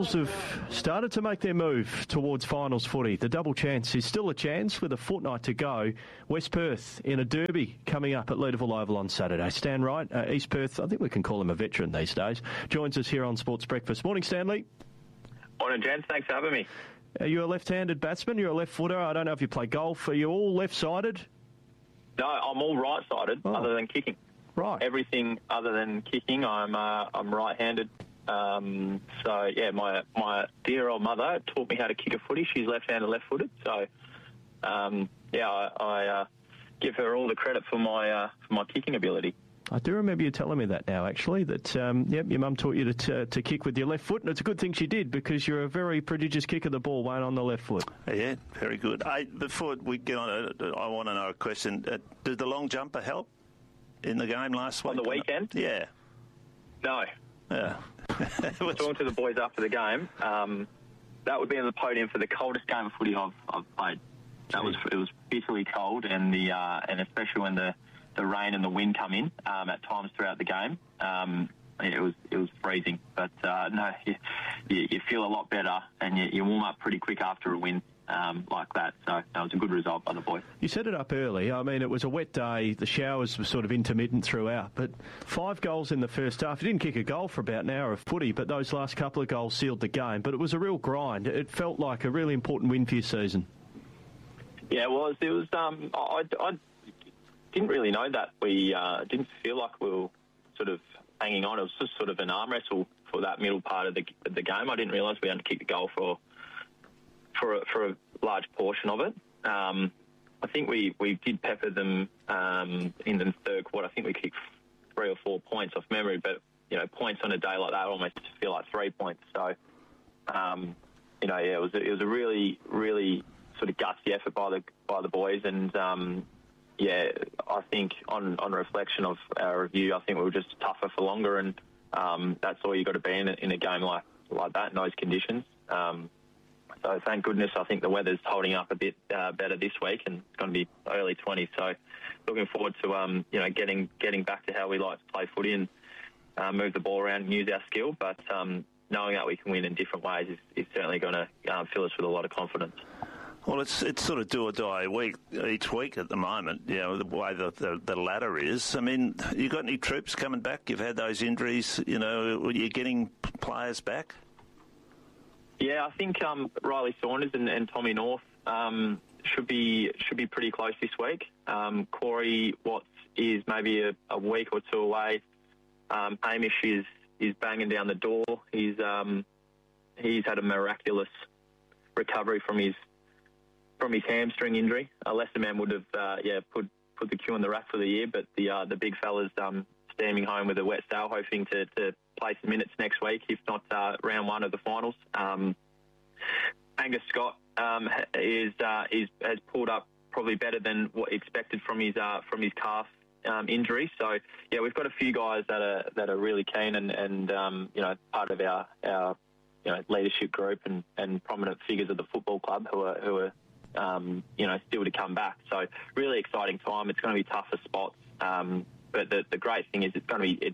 Eagles have started to make their move towards finals footy. The double chance is still a chance with a fortnight to go. West Perth in a derby coming up at Leederville Oval on Saturday. Stan Wright, East Perth, I think we can call him a veteran these days, joins us here on Sports Breakfast. Morning, Stanley. Morning, gents. Thanks for having me. Are you a left-handed batsman? You're a left footer. I don't know if you play golf. Are you all left-sided? No, I'm all right-sided, other than kicking. Right. Everything other than kicking, I'm right-handed. So yeah, my dear old mother taught me how to kick a footy. She's left-handed, left-footed. So I give her all the credit for my kicking ability. I do remember you telling me that now, actually, that, your mum taught you to kick with your left foot, and it's a good thing she did, because you're a very prodigious kicker of the ball, Wayne, on the left foot. Yeah, very good. Before we get on it, I want to know a question. Did the long jumper help in the game last week? On the weekend? Yeah. No. Yeah. Talking to the boys after the game, that would be on the podium for the coldest game of footy I've played. It was bitterly cold, and especially when the rain and the wind come in at times throughout the game. It was freezing, but no, you feel a lot better, and you warm up pretty quick after a win like that. So that was a good result by the boys. You set it up early. I mean, it was a wet day. The showers were sort of intermittent throughout, but 5 goals in the first half. You didn't kick a goal for about an hour of footy, but those last couple of goals sealed the game. But it was a real grind. It felt like a really important win for your season. Yeah, it was. It was. I didn't really know that. We didn't feel like we were sort of hanging on. It was just sort of an arm wrestle for that middle part of the game. I didn't realise we had to kick the goal for a large portion of it. I think we did pepper them in the third quarter. I think we kicked 3 or 4 points off memory, but points on a day like that almost feel like 3 points. So it was a really, really sort of gutsy effort by the boys, and I think on reflection of our review, I think we were just tougher for longer, and that's all you got to be in a game like that in those conditions. So thank goodness, I think the weather's holding up a bit better this week, and it's going to be early 20s. So looking forward to getting back to how we like to play footy and move the ball around and use our skill. But knowing that we can win in different ways is certainly going to fill us with a lot of confidence. Well, it's sort of do or die each week at the moment, the way the ladder is. I mean, you got any troops coming back? You've had those injuries, you're getting players back? Yeah, I think Riley Saunders and Tommy North should be pretty close this week. Corey Watts is maybe a week or two away. Hamish is banging down the door. He's had a miraculous recovery from his hamstring injury. Lester Man would have put the cue on the rack for the year, but the big fella's steaming home with a wet sail, hoping to play some minutes next week, if not round 1 of the finals. Angus Scott has pulled up probably better than what expected from his calf injury. So yeah, we've got a few guys that are really keen and part of our leadership group and prominent figures of the football club who are still to come back. So really exciting time. It's going to be tougher spots, but the great thing is it's going to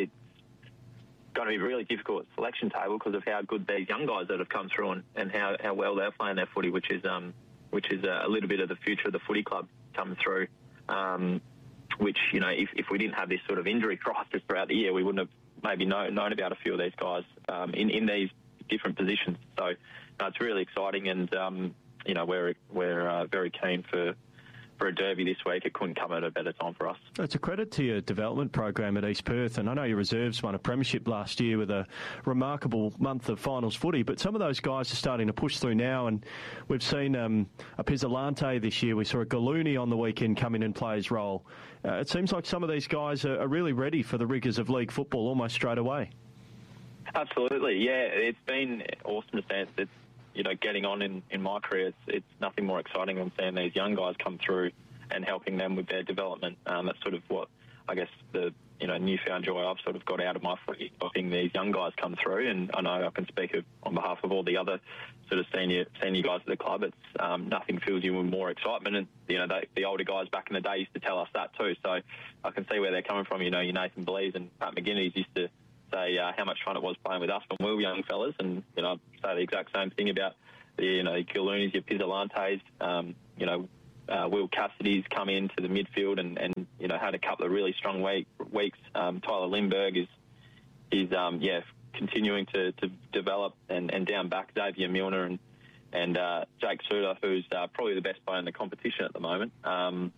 be really difficult at selection table because of how good these young guys that have come through and how well they're playing their footy, which is a little bit of the future of the footy club coming through. Which if we didn't have this sort of injury crisis throughout the year, we wouldn't have maybe known about a few of these guys in these different positions. So it's really exciting, and we're very keen for a derby this week. It couldn't come at a better time for us. It's a credit to your development program at East Perth, and I know your reserves won a premiership last year with a remarkable month of finals footy, but some of those guys are starting to push through now, and we've seen a Pizzolante this year. We saw a Gallooni on the weekend come in and play his role. It seems like some of these guys are really ready for the rigours of league football almost straight away. Absolutely, yeah. It's been awesome to see it. Getting on in my career, it's nothing more exciting than seeing these young guys come through and helping them with their development. That's sort of what I guess the newfound joy I've sort of got out of my footy, seeing these young guys come through. And I know I can speak on behalf of all the other sort of senior guys at the club. It's nothing fills you with more excitement. And the older guys back in the day used to tell us that too. So I can see where they're coming from. Your Nathan Blees and Pat McGinnis used to say how much fun it was playing with us when we were young fellas, and I'd say the exact same thing about the Gilloonies, your Pizzolantes, Will Cassidy's come into the midfield and had a couple of really strong weeks. Tyler Lindbergh is continuing to develop, and down back Xavier Milner and Jake Suter, who's probably the best player in the competition at the moment. I'm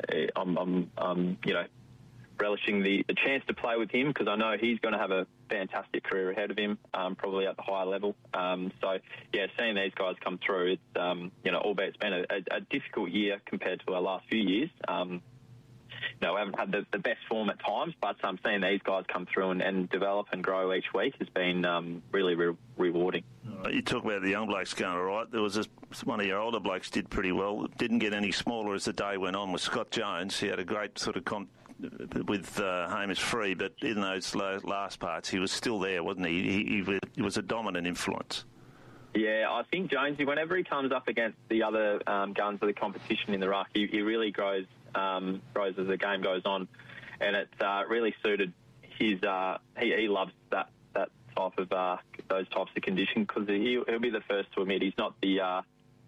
relishing the chance to play with him, because I know he's going to have a fantastic career ahead of him, probably at the higher level. Seeing these guys come through, it's albeit it's been a difficult year compared to our last few years. We haven't had the best form at times, but seeing these guys come through and develop and grow each week has been really rewarding. You talk about the young blokes going all right. There was one of your older blokes did pretty well. Didn't get any smaller as the day went on, with Scott Jones. He had a great sort of with Hamish Free, but in those last parts, he was still there, wasn't he? He was a dominant influence. Yeah, I think Jonesy, whenever he comes up against the other guns of the competition in the ruck, he really grows as the game goes on, and it's really suited his. He loves that type of those types of conditions, because he'll be the first to admit he's not the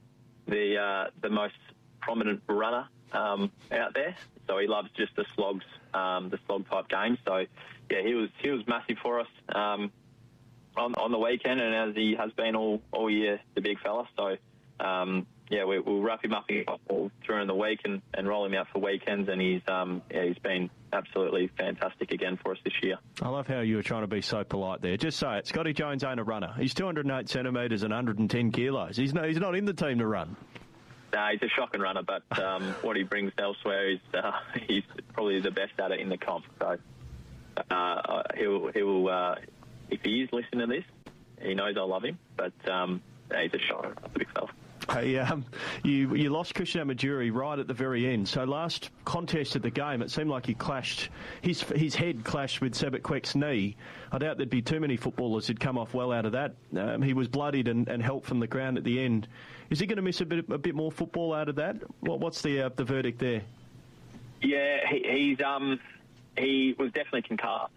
most prominent runner out there. So he loves just the slog type game. So yeah, he was massive for us on the weekend, and as he has been all year, the big fella. So we'll wrap him up during the week and roll him out for weekends, and he's been absolutely fantastic again for us this year. I love how you were trying to be so polite there. Just say it. Scotty Jones ain't a runner. He's 208 centimetres and 110 kilos. He's not in the team to run. No, he's a shocking runner, but what he brings elsewhere he's probably the best at it in the comp. So he'll if he is listening to this, he knows I love him. But he's a shocker, a big fella. Hey, you lost Christian Majuri right at the very end. So last contest at the game, it seemed like he clashed. His head clashed with Sebek Quek's knee. I doubt there'd be too many footballers who'd come off well out of that. He was bloodied and helped from the ground at the end. Is he going to miss a bit more football out of that? What's the verdict there? Yeah, he was definitely concussed.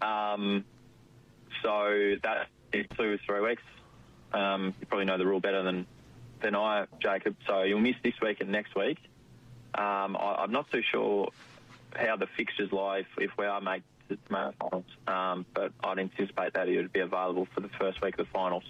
So that is 2 or 3 weeks. You probably know the rule better than I, Jacob. So you'll miss this week and next week. I'm not too sure how the fixtures lie if we are made to the finals, but I'd anticipate that he would be available for the first week of the finals.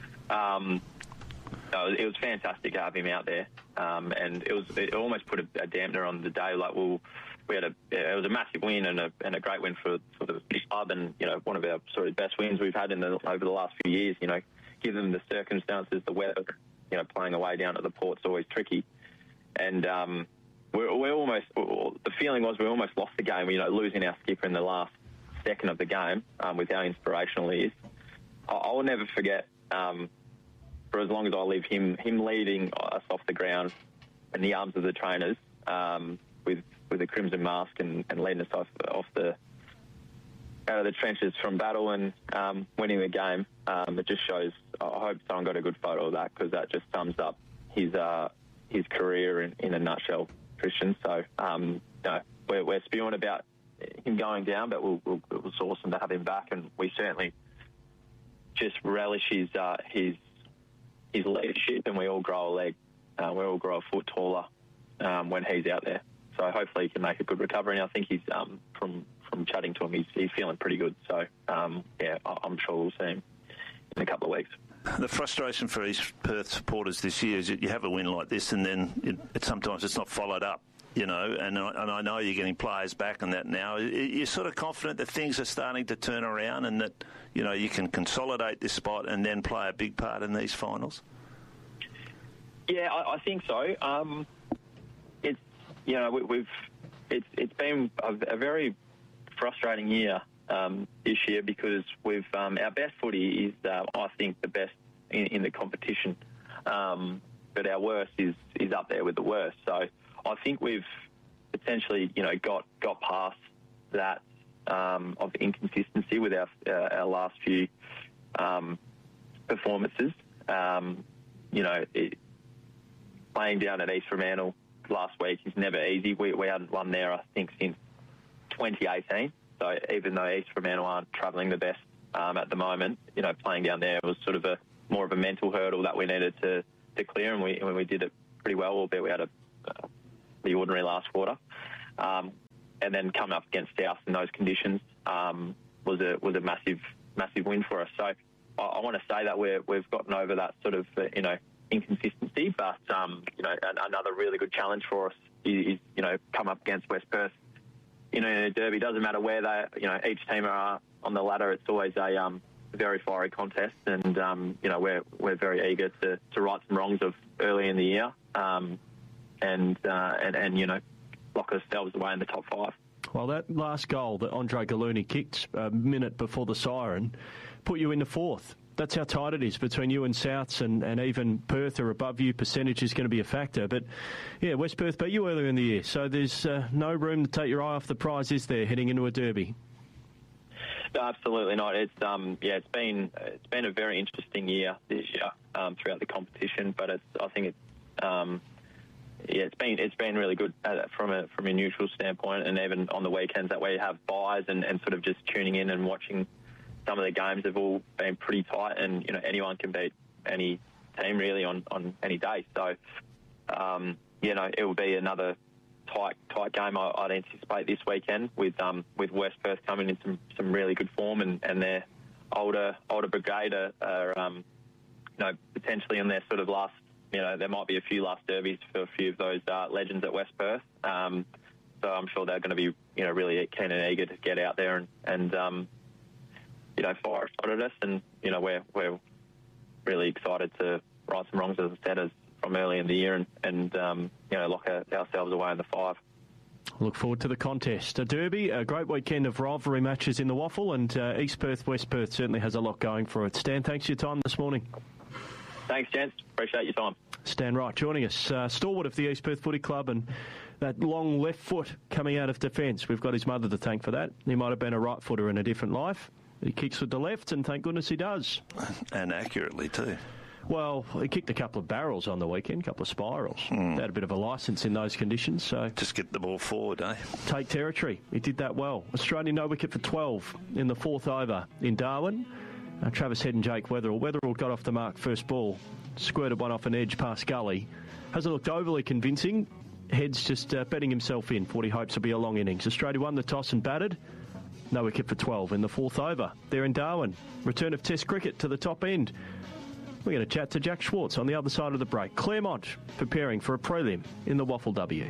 It was fantastic to have him out there, and it almost put a dampener on the day. Like, it was a massive win and a great win for the club, and one of our sort of best wins we've had over the last few years. Given the circumstances, the weather, playing away down at the Port's always tricky, and we're almost. The feeling was we almost lost the game. Losing our skipper in the last second of the game, with how inspirational he is. I will never forget. For as long as I live, him leading us off the ground in the arms of the trainers, with the crimson mask and leading us out of the trenches from battle and winning the game. It just shows. I hope someone got a good photo of that, because that just sums up his career in a nutshell, Christian. So we're spewing about him going down, but it was awesome to have him back, and we certainly just relish his leadership, and we all grow a leg. We all grow a foot taller when he's out there. So hopefully he can make a good recovery. And I think he's from chatting to him, he's feeling pretty good. So I'm sure we'll see him in a couple of weeks. The frustration for East Perth supporters this year is that you have a win like this, and then sometimes it's not followed up. And I know you're getting players back and that now. You're sort of confident that things are starting to turn around, and that you can consolidate this spot and then play a big part in these finals. Yeah, I think so. It's been a very frustrating year this year, because our best footy is I think the best in the competition, but our worst is up there with the worst. So I think we've potentially got past that of inconsistency with our last few performances. Playing down at East Fremantle last week is never easy. We hadn't won there, I think, since 2018. So even though East Fremantle aren't travelling the best at the moment. You know, playing down there was sort of more of a mental hurdle that we needed to clear, and we did it pretty well, albeit we had the ordinary last quarter. And then coming up against South in those conditions was a massive win for us. So I want to say that we've gotten over that sort of inconsistency, but another really good challenge for us is come up against West Perth. In a derby, doesn't matter where each team are on the ladder. It's always a very fiery contest, and we're very eager to right some wrongs of early in the year, and lock ourselves away in the top 5. Well, that last goal that Andre Galuni kicked a minute before the siren put you in the 4th. That's how tight it is between you and Souths, and even Perth are above you. Percentage is going to be a factor. But, yeah, West Perth beat you earlier in the year, so there's no room to take your eye off the prize, is there, heading into a derby? No, absolutely not. It's been a very interesting year this year throughout the competition, but it's been really good from a neutral standpoint, and even on the weekends that we have buys and sort of just tuning in and watching. Some of the games have all been pretty tight, and anyone can beat any team really on any day. So it will be another tight game. I'd anticipate this weekend with West Perth coming in some really good form, and their older brigade are potentially in their sort of last. There might be a few last derbies for a few of those legends at West Perth. So I'm sure they're going to be really keen and eager to get out there and fire a shot at us, and we're really excited to right some wrongs, as I said, from early in the year, and lock ourselves away in the 5. Look forward to the contest. A derby, a great weekend of rivalry matches in the Waffle, and East Perth, West Perth certainly has a lot going for it. Stan, thanks for your time this morning. Thanks, gents. Appreciate your time. Stan Wright joining us, stalwart of the East Perth Footy Club, and that long left foot coming out of defence. We've got his mother to thank for that. He might have been a right footer in a different life. He kicks with the left, and thank goodness he does. And accurately too. Well, he kicked a couple of barrels on the weekend, a couple of spirals. They had a bit of a licence in those conditions. So just get the ball forward, eh? Take territory. He did that well. Australia no wicket for 12 in the 4th over in Darwin. Travis Head and Jake Weatherall. Weatherall got off the mark first ball, squirted one off an edge past gully. Hasn't looked overly convincing. Head's just betting himself in for what he hopes will be a long innings. Australia won the toss and batted. No wicket for 12 in the 4th over. They're in Darwin. Return of Test cricket to the top end. We're going to chat to Jack Schwartz on the other side of the break. Claremont preparing for a prelim in the Waffle W.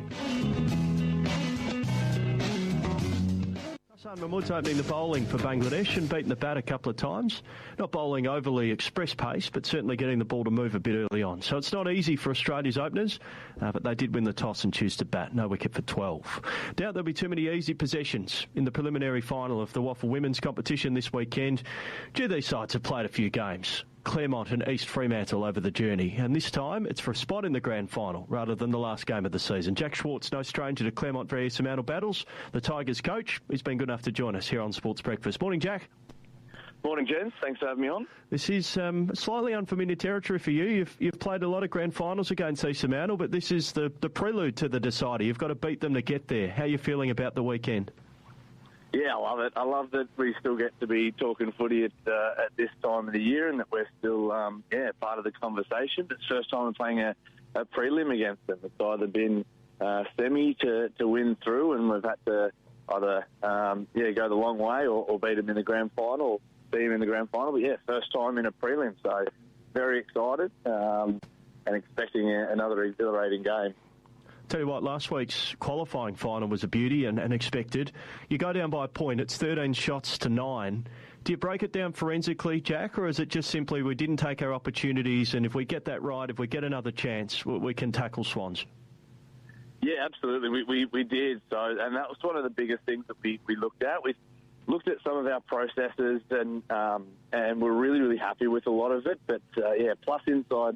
Hassan Mahmood's opening the bowling for Bangladesh and beating the bat a couple of times. Not bowling overly express pace, but certainly getting the ball to move a bit early on. So it's not easy for Australia's openers, but they did win the toss and choose to bat. No wicket for 12. Doubt there'll be too many easy possessions in the preliminary final of the Waffle Women's competition this weekend. These sides have played a few games. Claremont and East Fremantle over the journey, and this time it's for a spot in the grand final rather than the last game of the season. Jack Schwartz, no stranger to Claremont v Fremantle battles, the Tigers coach. He's been good enough to join us here on Sports Breakfast. Morning, Jack. Morning, gents. Thanks for having me on. This is slightly unfamiliar territory for you. You've played a lot of grand finals against East Fremantle, but this is the prelude to the decider. You've got to beat them to get there. How are you feeling about the weekend? Yeah, I love it. I love that we still get to be talking footy at this time of the year, and that we're still part of the conversation. It's the first time we're playing a prelim against them. It's either been semi to win through, and we've had to either go the long way or beat them in the grand final, or beat them in the grand final. But yeah, first time in a prelim, so very excited and expecting another exhilarating game. Tell you what, last week's qualifying final was a beauty and expected. You go down by a point, it's 13 shots to 9. Do you break it down forensically, Jack, or is it just simply we didn't take our opportunities, and if we get that right, if we get another chance, we can tackle Swans? Yeah, absolutely. We did. So, and that was one of the biggest things that we looked at. We looked at some of our processes and we're really, really happy with a lot of it. But, plus 15 for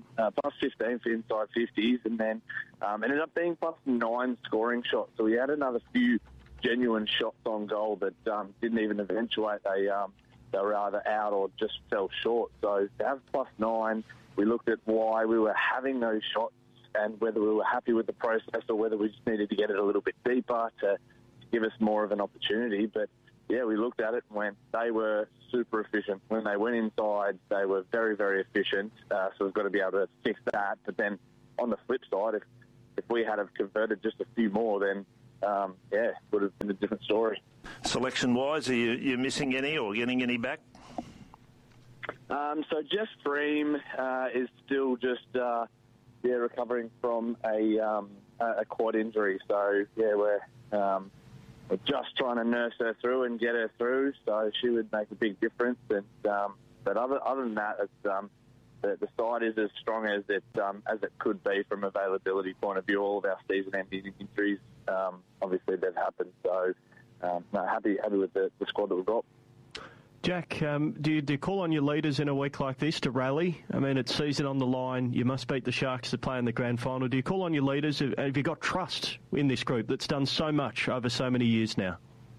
inside 50s, and then ended up being plus 9 scoring shots. So we had another few genuine shots on goal that didn't even eventuate. They were either out or just fell short. So to have plus 9, we looked at why we were having those shots and whether we were happy with the process or whether we just needed to get it a little bit deeper to give us more of an opportunity. But yeah, we looked at it and went, they were super efficient. When they went inside, they were very, very efficient. So we've got to be able to fix that. But then on the flip side, if we had have converted just a few more, then, would have been a different story. Selection-wise, are you missing any or getting any back? So Jeff Freem is still just recovering from a quad injury. So we're just trying to nurse her through and get her through. So she would make a big difference. And but other than that, it's the side is as strong as it could be from availability point of view. All of our season-ending injuries, obviously, they've happened. So happy with the squad that we've got. Jack, do you call on your leaders in a week like this to rally? I mean, it's season on the line. You must beat the Sharks to play in the grand final. Do you call on your leaders? Have you got trust in this group that's done so much over so many years now?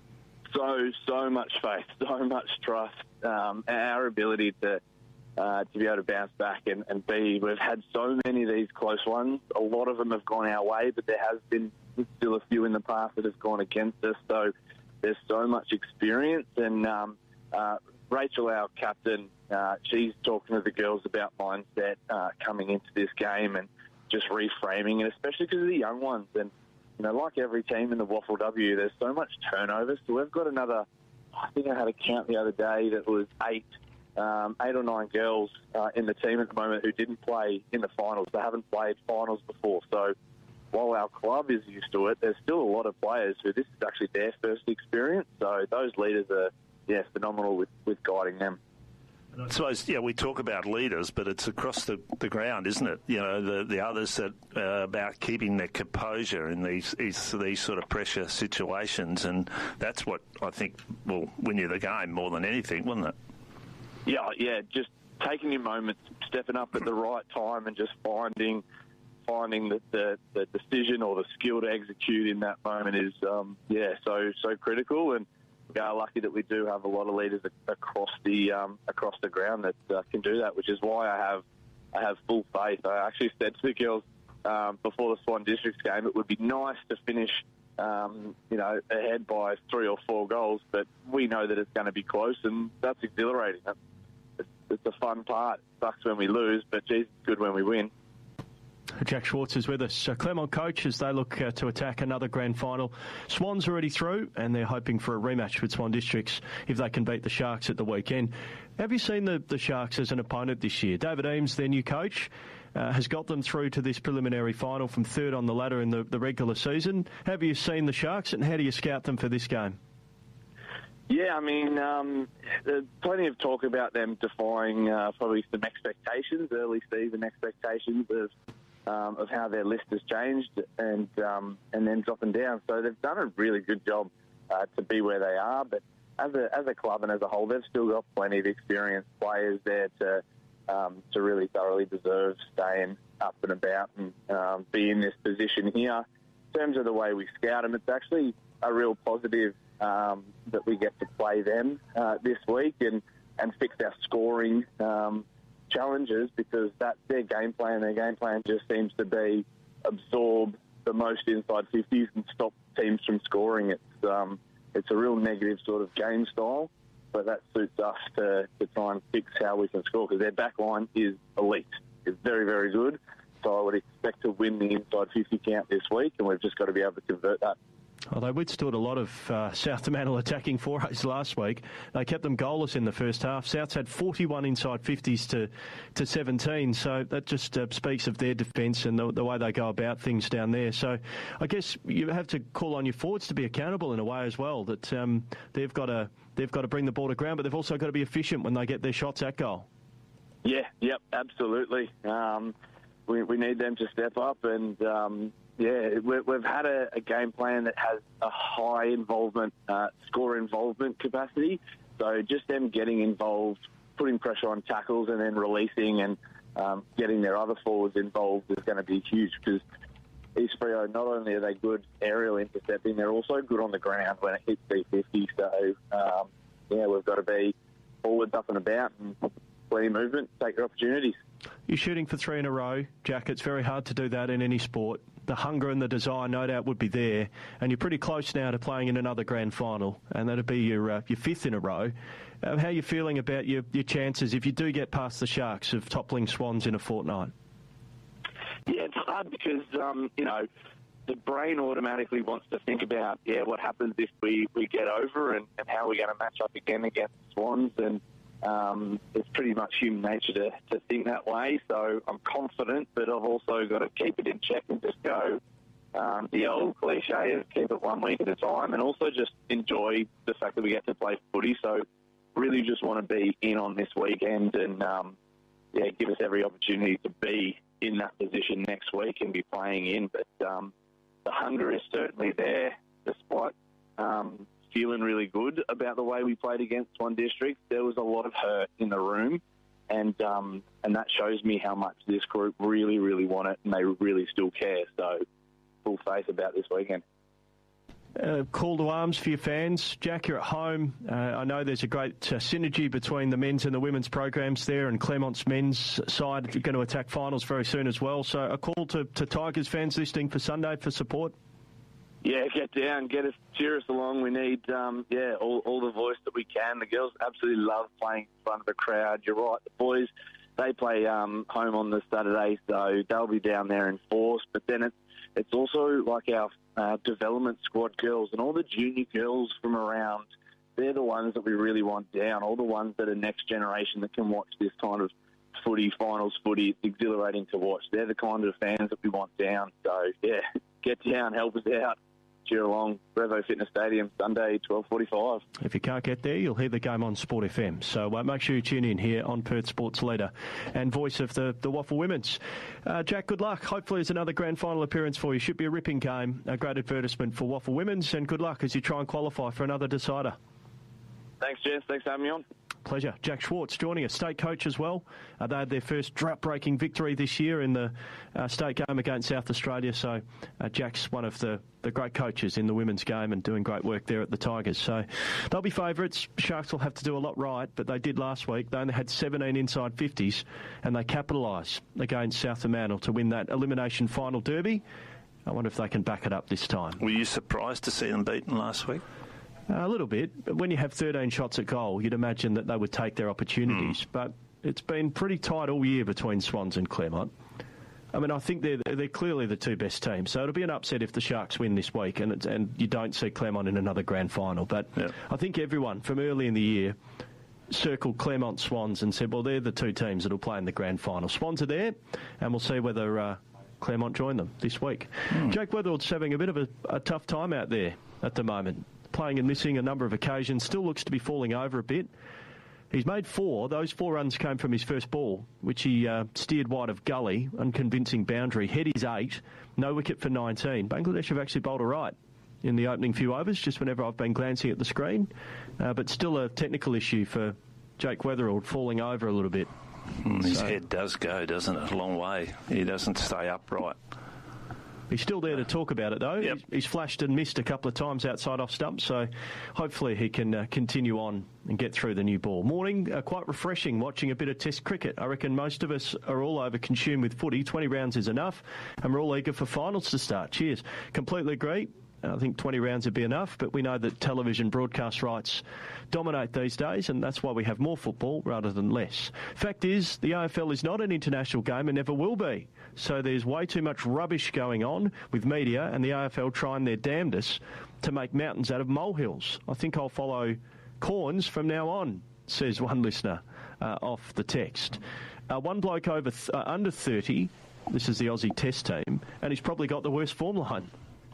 So much faith, so much trust. Our ability to be able to bounce back and be. We've had so many of these close ones. A lot of them have gone our way, but there has been still a few in the past that have gone against us. So there's so much experience and. Rachel, our captain, she's talking to the girls about mindset coming into this game and just reframing it, especially because of the young ones. And, like every team in the Waffle W, there's so much turnover. So we've got another, I think I had a count the other day that was eight or nine girls in the team at the moment who didn't play in the finals. They haven't played finals before. So while our club is used to it, there's still a lot of players who this is actually their first experience. So those leaders are, phenomenal with guiding them. I suppose, we talk about leaders, but it's across the ground, isn't it? The others that about keeping their composure in these sort of pressure situations, and that's what I think will win you the game more than anything, wouldn't it? Yeah, just taking your moments, stepping up at the right time, and just finding the decision or the skill to execute in that moment is so critical. And we are lucky that we do have a lot of leaders across the ground that can do that, which is why I have full faith. I actually said to the girls before the Swan Districts game, it would be nice to finish ahead by 3 or 4 goals, but we know that it's going to be close, and that's exhilarating. It's a fun part. It sucks when we lose, but geez, it's good when we win. Jack Schwartz is with us. Claremont coach as they look to attack another grand final. Swans already through, and they're hoping for a rematch with Swan Districts if they can beat the Sharks at the weekend. Have you seen the Sharks as an opponent this year? David Eames, their new coach, has got them through to this preliminary final from third on the ladder in the regular season. Have you seen the Sharks, and how do you scout them for this game? Yeah, I mean, there's plenty of talk about them defying probably some expectations, early season expectations of how their list has changed and then dropping down. So they've done a really good job to be where they are. But as a club and as a whole, they've still got plenty of experienced players there to really thoroughly deserve staying up and about and be in this position here. In terms of the way we scout them, it's actually a real positive that we get to play them this week and fix our scoring challenges, because that's their game plan. Their game plan just seems to be absorb the most inside 50s and stop teams from scoring. It's a real negative sort of game style, but that suits us to try and fix how we can score, because their back line is elite. It's very, very good. So I would expect to win the inside 50 count this week, and we've just got to be able to convert that. Well, they withstood a lot of South Fremantle attacking forays last week. They kept them goalless in the first half. Souths had 41 inside 50s to 17, so that just speaks of their defence and the way they go about things down there. So I guess you have to call on your forwards to be accountable in a way as well, that they've got to bring the ball to ground, but they've also got to be efficient when they get their shots at goal. Yeah, yep, absolutely. We need them to step up and... we've had a game plan that has a high involvement, score involvement capacity. So just them getting involved, putting pressure on tackles and then releasing and getting their other forwards involved is going to be huge, because East Freo, not only are they good aerial intercepting, they're also good on the ground when it hits D50. So, we've got to be forwards up and about and plenty of movement, take your opportunities. You're shooting for 3 in a row, Jack. It's very hard to do that in any sport. The hunger and the desire, no doubt, would be there. And you're pretty close now to playing in another grand final, and that'd be your 5th in a row. How are you feeling about your chances, if you do get past the Sharks, of toppling Swans in a fortnight? Yeah, it's hard because, the brain automatically wants to think about, what happens if we get over and how we're going to match up again against the Swans. And it's pretty much human nature to think that way. So I'm confident, but I've also got to keep it in check and just go. The old cliche is keep it 1 week at a time, and also just enjoy the fact that we get to play footy. So really just want to be in on this weekend and, give us every opportunity to be in that position next week and be playing in. But the hunger is certainly there, despite feeling really good about the way we played against Swan District. There was a lot of hurt in the room, and that shows me how much this group really, really want it, and they really still care. So full faith about this weekend. Call to arms for your fans. Jack, you're at home. I know there's a great synergy between the men's and the women's programs there, and Claremont's men's side are going to attack finals very soon as well. So a call to Tigers fans listening for Sunday for support. Yeah, get down, cheer us along. We need, all the voice that we can. The girls absolutely love playing in front of a crowd. You're right, the boys, they play home on the Saturday, so they'll be down there in force. But then it's also like our development squad girls and all the junior girls from around. They're the ones that we really want down, all the ones that are next generation that can watch this kind of footy, finals footy. It's exhilarating to watch. They're the kind of fans that we want down. So, get down, help us out. Cheer along, Brevo Fitness Stadium, Sunday, 12:45. If you can't get there, you'll hear the game on Sport FM. So make sure you tune in here on Perth Sports Leader and voice of the Waffle Women's. Jack, good luck. Hopefully it's another grand final appearance for you. Should be a ripping game, a great advertisement for Waffle Women's, and good luck as you try and qualify for another decider. Thanks, Jess. Thanks for having me on. Pleasure. Jack Schwartz joining us, state coach as well. They had their first drought-breaking victory this year in the state game against South Australia. So Jack's one of the great coaches in the women's game and doing great work there at the Tigers. So they'll be favourites. Sharks will have to do a lot right, but they did last week. They only had 17 inside 50s, and they capitalised against South Fremantle to win that elimination final derby. I wonder if they can back it up this time. Were you surprised to see them beaten last week? A little bit. But when you have 13 shots at goal, you'd imagine that they would take their opportunities. But it's been pretty tight all year between Swans and Claremont. I mean, I think they're clearly the two best teams. So it'll be an upset if the Sharks win this week and you don't see Claremont in another grand final. But I think everyone from early in the year circled Claremont Swans and said, well, they're the two teams that will play in the grand final. Swans are there, and we'll see whether Claremont join them this week. Jake Weatherald's having a bit of a tough time out there at the moment. Playing and missing a number of occasions, still looks to be falling over a bit. He's made 4. Those 4 runs came from his first ball, which he steered wide of gully, unconvincing boundary. Head is 8, no wicket for 19. Bangladesh have actually bowled all right in the opening few overs, just whenever I've been glancing at the screen. But still a technical issue for Jake Weatherald, falling over a little bit. His head does go, doesn't it? A long way. He doesn't stay upright. He's still there to talk about it, though. Yep. He's flashed and missed a couple of times outside off stump, so hopefully he can continue on and get through the new ball. Morning, quite refreshing watching a bit of Test cricket. I reckon most of us are all over-consumed with footy. 20 rounds is enough, and we're all eager for finals to start. Cheers. Completely agree. I think 20 rounds would be enough, but we know that television broadcast rights dominate these days, and that's why we have more football rather than less. Fact is, the AFL is not an international game and never will be. So there's way too much rubbish going on with media and the AFL trying their damnedest to make mountains out of molehills. I think I'll follow Corns from now on, says one listener off the text. One bloke under 30, this is the Aussie Test team, and he's probably got the worst form line.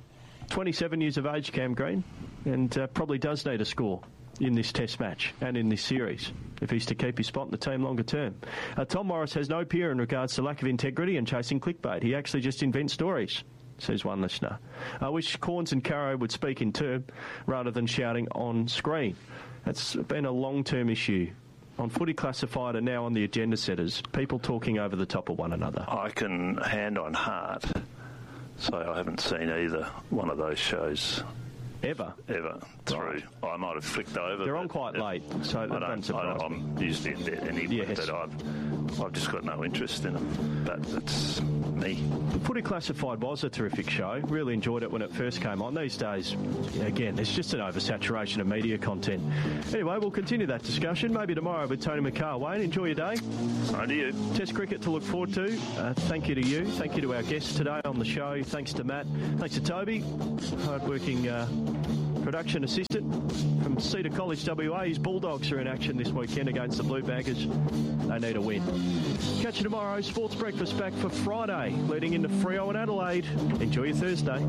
27 years of age, Cam Green, and probably does need a score in this Test match and in this series if he's to keep his spot in the team longer term. Tom Morris has no peer in regards to lack of integrity and chasing clickbait. He actually just invents stories, says one listener. I wish Corns and Caro would speak in turn rather than shouting on screen. That's been a long-term issue on Footy Classified and now on the agenda setters, people talking over the top of one another. I can hand on heart say I haven't seen either one of those shows. Ever through. Right. I might have flicked over. They're on quite late, so that doesn't surprise me. I'm usually in bed anyway, yes. But I've just got no interest in them. But that's me. Footy Classified was a terrific show. Really enjoyed it when it first came on. These days, again, there's just an oversaturation of media content. Anyway, we'll continue that discussion maybe tomorrow with Tony McCarr. Wayne, enjoy your day. So do you. Test cricket to look forward to. Thank you to you. Thank you to our guests today on the show. Thanks to Matt. Thanks to Toby, hard-working production assistant from Cedar College, WA. His Bulldogs are in action this weekend against the Blue Baggers. They need a win. Catch you tomorrow. Sports Breakfast back for Friday, leading into Freo and Adelaide. Enjoy your Thursday.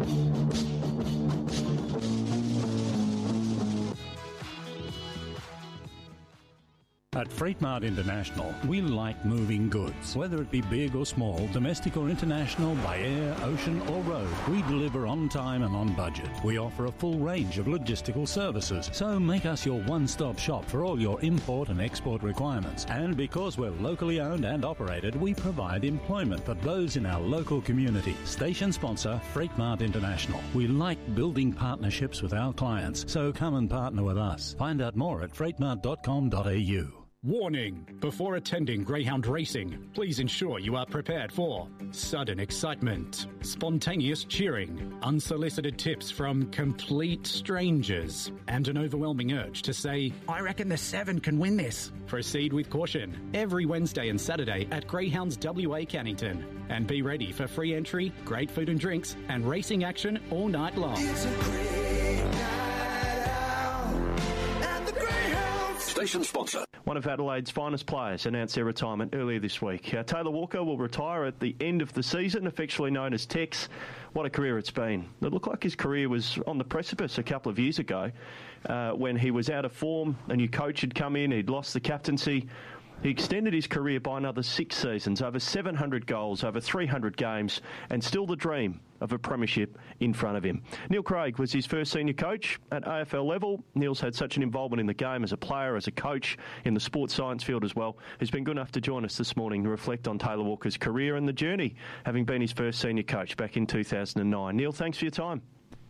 At Freightmart International, we like moving goods. Whether it be big or small, domestic or international, by air, ocean or road, we deliver on time and on budget. We offer a full range of logistical services, so make us your one-stop shop for all your import and export requirements. And because we're locally owned and operated, we provide employment for those in our local community. Station sponsor, Freightmart International. We like building partnerships with our clients, so come and partner with us. Find out more at freightmart.com.au. Warning! Before attending greyhound racing, please ensure you are prepared for sudden excitement, spontaneous cheering, unsolicited tips from complete strangers, and an overwhelming urge to say, "I reckon the 7 can win this." Proceed with caution every Wednesday and Saturday at Greyhounds WA Cannington. And be ready for free entry, great food and drinks, and racing action all night long. It's a great night out at the Greyhounds. Station sponsor. One of Adelaide's finest players announced their retirement earlier this week. Taylor Walker will retire at the end of the season, affectionately known as Tex. What a career it's been. It looked like his career was on the precipice a couple of years ago when he was out of form. A new coach had come in, he'd lost the captaincy. He extended his career by another 6 seasons, over 700 goals, over 300 games, and still the dream of a premiership in front of him. Neil Craig was his first senior coach at AFL level. Neil's had such an involvement in the game as a player, as a coach, in the sports science field as well. He's been good enough to join us this morning to reflect on Taylor Walker's career and the journey, having been his first senior coach back in 2009. Neil, thanks for your time.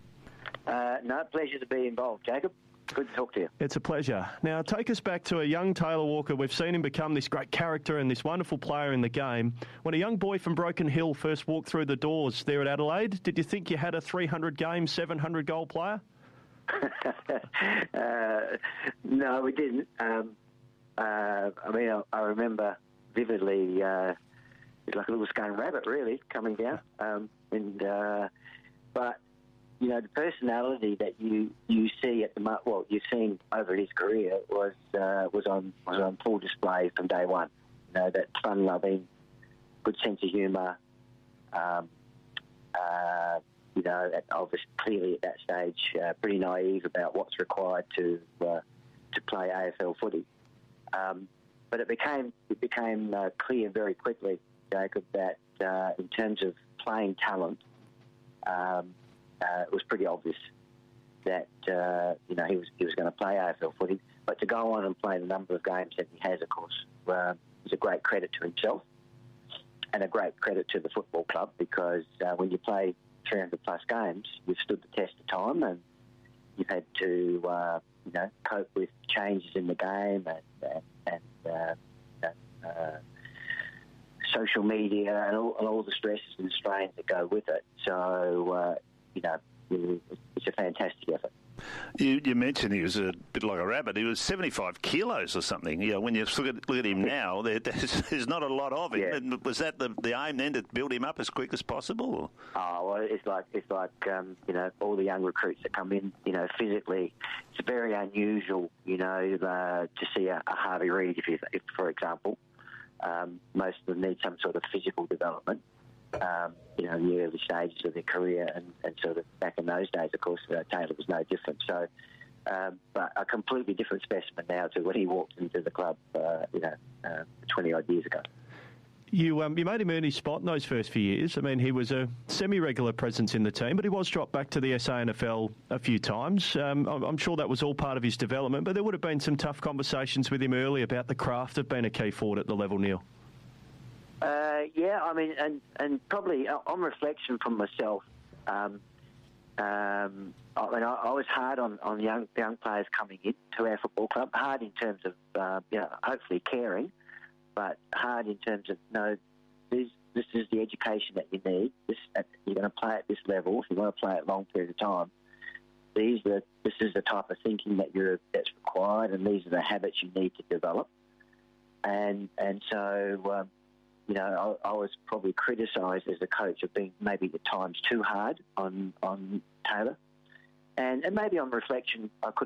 No, pleasure to be involved, Jacob. Good to talk to you. It's a pleasure. Now, take us back to a young Taylor Walker. We've seen him become this great character and this wonderful player in the game. When a young boy from Broken Hill first walked through the doors there at Adelaide, did you think you had a 300-game, 700-goal player? No, we didn't. I remember vividly, it's like a little scaring rabbit, really, coming down. But you know, the personality that you see at you've seen over his career was on full display from day one. You know, that fun-loving, good sense of humour. Obviously, clearly at that stage, pretty naive about what's required to play AFL footy. But it became clear very quickly, Jacob, that in terms of playing talent. It was pretty obvious that he was going to play AFL footy, but to go on and play the number of games that he has, of course, is a great credit to himself and a great credit to the football club, because when you play 300 plus games, you've stood the test of time and you've had to cope with changes in the game and social media and all the stresses and strains that go with it. So. It's a fantastic effort. You mentioned he was a bit like a rabbit. He was 75 kilos or something. You know, when you look at him now, there's not a lot of him. Yeah. Was that the aim then, to build him up as quick as possible? Oh, well, it's like all the young recruits that come in. You know, physically, it's very unusual. To see a Harvey Reid, if for example, most of them need some sort of physical development. In the early stages of their career, and sort of back in those days, of course, Taylor was no different. So, but a completely different specimen now to when he walked into the club, 20-odd years ago. You made him earn his spot in those first few years. I mean, he was a semi-regular presence in the team, but he was dropped back to the SANFL a few times. I'm sure that was all part of his development, but there would have been some tough conversations with him early about the craft of being a key forward at the level, Neil. And probably on reflection from myself, I was hard on young players coming into our football club, hard in terms of hopefully caring, but hard in terms of, no, this is the education that you need. You're going to play at this level. If you want to play at a long period of time, this is the type of thinking that's required, and these are the habits you need to develop. And so, I was probably criticised as a coach of being maybe at times too hard on Taylor. And maybe on reflection, I could